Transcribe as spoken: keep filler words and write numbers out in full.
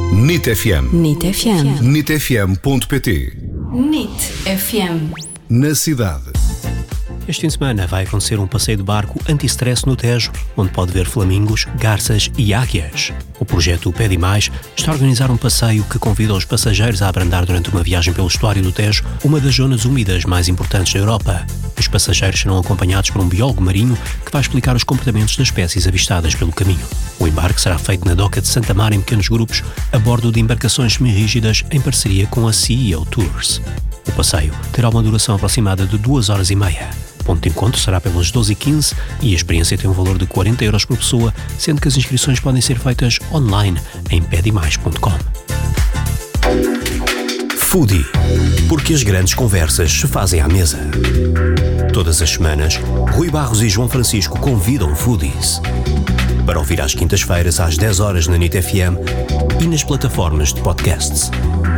N I T F M. N I T F M. N I T F M ponto pt. N I T F M. Na cidade. Este fim de semana vai acontecer um passeio de barco anti-stress no Tejo, onde pode ver flamingos, garças e águias. O projeto Pede Mais está a organizar um passeio que convida os passageiros a abrandar durante uma viagem pelo estuário do Tejo, uma das zonas úmidas mais importantes da Europa. Os passageiros serão acompanhados por um biólogo marinho que vai explicar os comportamentos das espécies avistadas pelo caminho. O embarque será feito na doca de Santa Mar em pequenos grupos, a bordo de embarcações semi-rígidas em parceria com a C E O Tours. O passeio terá uma duração aproximada de duas horas e meia. O ponto de encontro será pelas doze e quinze e a experiência tem um valor de quarenta euros por pessoa, sendo que as inscrições podem ser feitas online em pedimais ponto com. Foodie, porque as grandes conversas se fazem à mesa. Todas as semanas, Rui Barros e João Francisco convidam foodies para ouvir às quintas-feiras às dez horas na N I T F M e nas plataformas de podcasts.